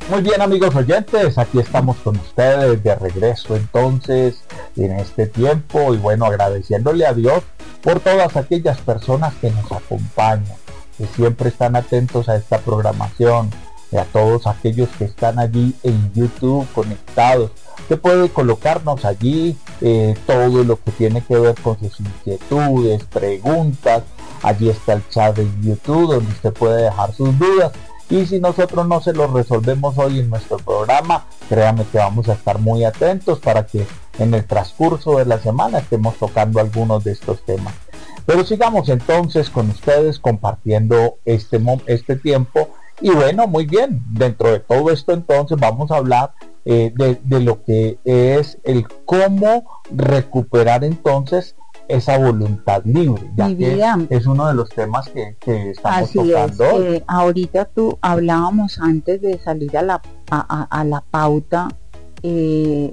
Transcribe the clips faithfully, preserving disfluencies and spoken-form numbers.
Muy bien, amigos oyentes, aquí estamos con ustedes de regreso entonces en este tiempo y bueno, agradeciéndole a Dios por todas aquellas personas que nos acompañan, que siempre están atentos a esta programación, y a todos aquellos que están allí en YouTube conectados, que puede colocarnos allí eh, todo lo que tiene que ver con sus inquietudes, preguntas. Allí está el chat de YouTube donde usted puede dejar sus dudas. Y si nosotros no se los resolvemos hoy en nuestro programa, créame que vamos a estar muy atentos para que en el transcurso de la semana estemos tocando algunos de estos temas. Pero sigamos entonces con ustedes compartiendo este, este tiempo. Y bueno, muy bien, dentro de todo esto entonces vamos a hablar eh, de, de lo que es el cómo recuperar entonces esa voluntad libre, ya que es uno de los temas que, que estamos Así tocando. Es, eh, ahorita tú hablábamos antes de salir a la, a, a, a la pauta, eh,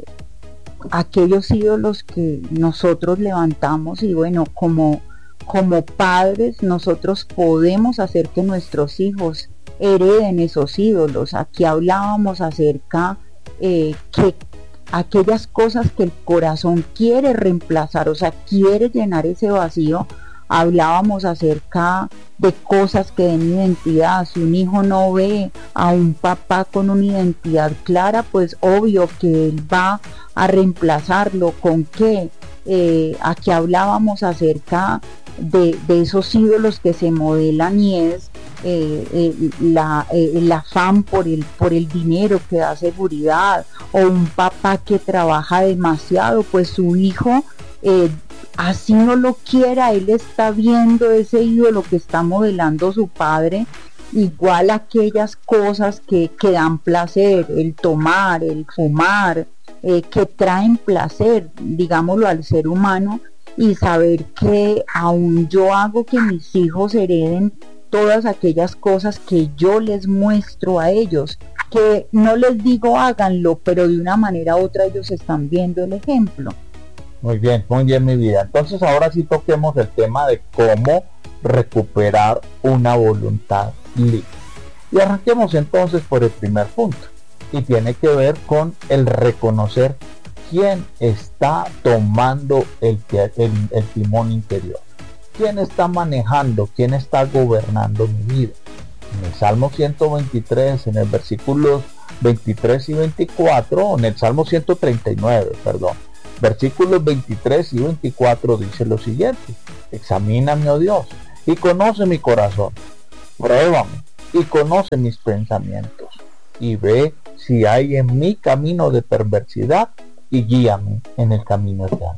aquellos ídolos que nosotros levantamos y bueno, como, como padres nosotros podemos hacer que nuestros hijos hereden esos ídolos. Aquí hablábamos acerca eh, que aquellas cosas que el corazón quiere reemplazar, o sea, quiere llenar ese vacío. Hablábamos acerca de cosas que den identidad. Si un hijo no ve a un papá con una identidad clara, pues obvio que él va a reemplazarlo. ¿Con qué? Eh, aquí hablábamos acerca de, de esos ídolos que se modelan y es Eh, eh, la, eh, el afán por el, por el dinero que da seguridad, o un papá que trabaja demasiado, pues su hijo eh, así no lo quiera, él está viendo ese ídolo que está modelando su padre, igual aquellas cosas que, que dan placer, el tomar, el fumar, eh, que traen placer, digámoslo, al ser humano, y saber que aún yo hago que mis hijos hereden todas aquellas cosas que yo les muestro a ellos, que no les digo háganlo, pero de una manera u otra ellos están viendo el ejemplo. Muy bien, muy bien, mi vida. Entonces ahora sí toquemos el tema de cómo recuperar una voluntad libre. Y arranquemos entonces por el primer punto, y tiene que ver con el reconocer quién está tomando el, el, el timón interior. ¿Quién está manejando? ¿Quién está gobernando mi vida? En el Salmo ciento veintitrés, en el versículos veintitrés y veinticuatro, en el Salmo ciento treinta y nueve, perdón, versículos veintitrés y veinticuatro dice lo siguiente: examíname, oh Dios, y conoce mi corazón, pruébame y conoce mis pensamientos, y ve si hay en mí camino de perversidad, y guíame en el camino eterno.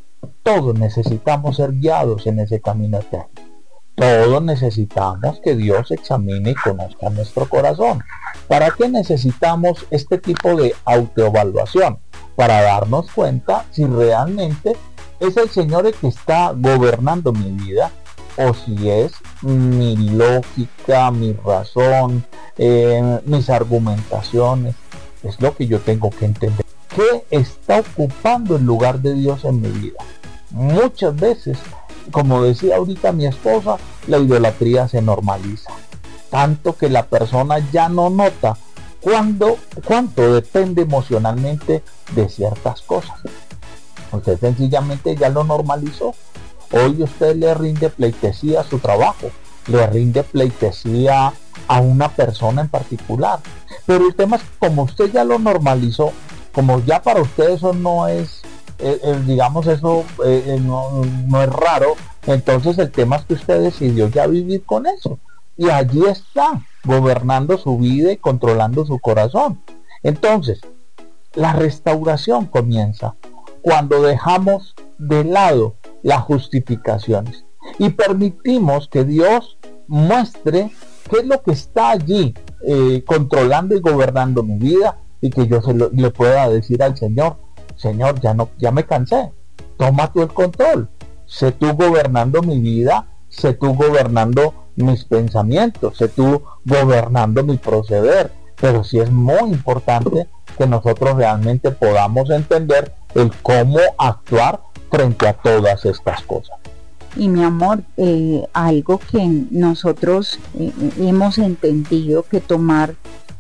Todos necesitamos ser guiados en ese camino eterno. Todos necesitamos que Dios examine y conozca nuestro corazón. ¿Para qué necesitamos este tipo de autoevaluación? Para darnos cuenta si realmente es el Señor el que está gobernando mi vida, o si es mi lógica, mi razón, eh, mis argumentaciones. Es lo que yo tengo que entender. ¿Qué está ocupando el lugar de Dios en mi vida? Muchas veces, como decía ahorita mi esposa, la idolatría se normaliza, tanto que la persona ya no nota cuándo, cuánto depende emocionalmente de ciertas cosas. Usted sencillamente ya lo normalizó. Hoy usted le rinde pleitesía a su trabajo, le rinde pleitesía a una persona en particular, pero el tema es que como usted ya lo normalizó, como ya para usted eso no es Eh, eh, digamos eso eh, eh, no, no es raro, entonces el tema es que usted decidió ya vivir con eso, y allí está, gobernando su vida y controlando su corazón. Entonces, la restauración comienza cuando dejamos de lado las justificaciones y permitimos que Dios muestre qué es lo que está allí eh, controlando y gobernando mi vida, y que yo se lo, le pueda decir al Señor: Señor, ya no, ya me cansé, toma tú el control, sé tú gobernando mi vida, sé tú gobernando mis pensamientos, sé tú gobernando mi proceder. Pero sí es muy importante que nosotros realmente podamos entender el cómo actuar frente a todas estas cosas. Y mi amor, eh, algo que nosotros eh, hemos entendido, que tomar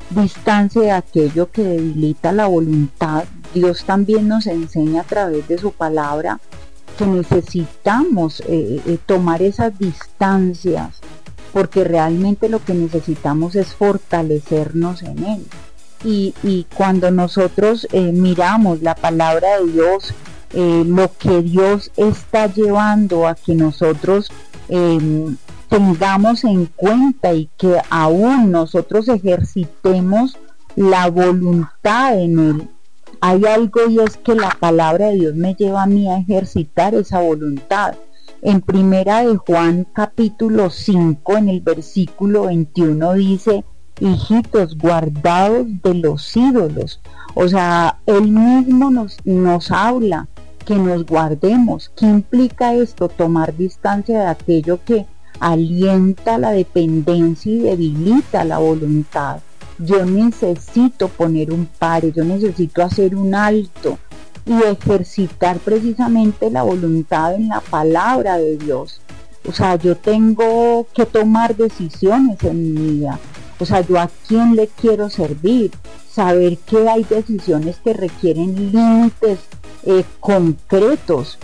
distancia de aquello que debilita la voluntad. Dios también nos enseña a través de su palabra que necesitamos eh, eh, tomar esas distancias, porque realmente lo que necesitamos es fortalecernos en Él. Y, y cuando nosotros eh, miramos la palabra de Dios, eh, lo que Dios está llevando a que nosotros eh, tengamos en cuenta y que aún nosotros ejercitemos la voluntad en Él, hay algo, y es que la palabra de Dios me lleva a mí a ejercitar esa voluntad. En primera de Juan capítulo cinco, en el versículo veintiuno dice: hijitos, guardados de los ídolos. O sea, Él mismo nos, nos habla que nos guardemos. ¿Qué implica esto? Tomar distancia de aquello que alienta la dependencia y debilita la voluntad. Yo necesito poner un pare, yo necesito hacer un alto y ejercitar precisamente la voluntad en la palabra de Dios. O sea, yo tengo que tomar decisiones en mi vida. O sea, yo a quién le quiero servir, saber que hay decisiones que requieren límites eh, concretos.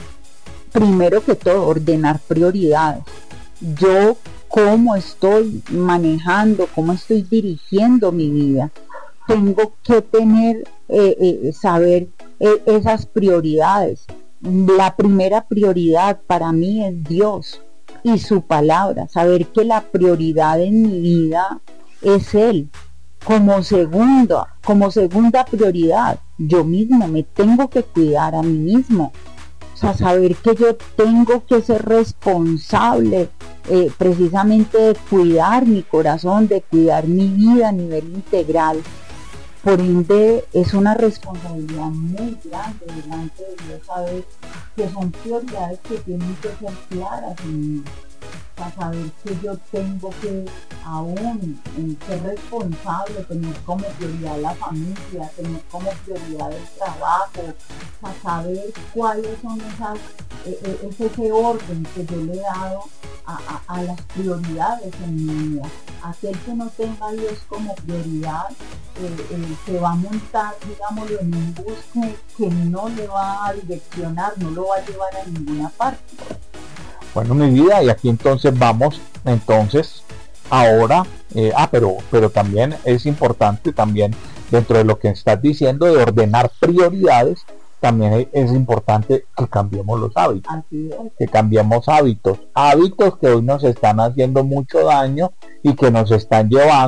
Primero que todo, ordenar prioridades. Yo cómo estoy manejando, cómo estoy dirigiendo mi vida. Tengo que tener, eh, eh, saber eh, esas prioridades. La primera prioridad para mí es Dios y su palabra, saber que la prioridad en mi vida es Él. Como segunda, como segunda prioridad, yo mismo me tengo que cuidar a mí mismo. O sea, saber que yo tengo que ser responsable eh, precisamente de cuidar mi corazón, de cuidar mi vida a nivel integral. Por ende, es una responsabilidad muy grande delante de Dios saber que son prioridades que tienen que ser claras en mí. Para saber que yo tengo que aún ser responsable, tener como prioridad la familia, tener como prioridad el trabajo, para saber cuáles son esas, eh, es ese orden que yo le he dado a, a, a las prioridades en mi vida. Aquel que no tenga a Dios como prioridad eh, eh, se va a montar, digámoslo, en un bus que, que no le va a direccionar, no lo va a llevar a ninguna parte. Bueno, mi vida, y aquí entonces vamos, entonces, ahora, eh, ah, pero, pero también es importante, también dentro de lo que estás diciendo de ordenar prioridades, también es importante que cambiemos los hábitos, que cambiemos hábitos, hábitos que hoy nos están haciendo mucho daño y que nos están llevando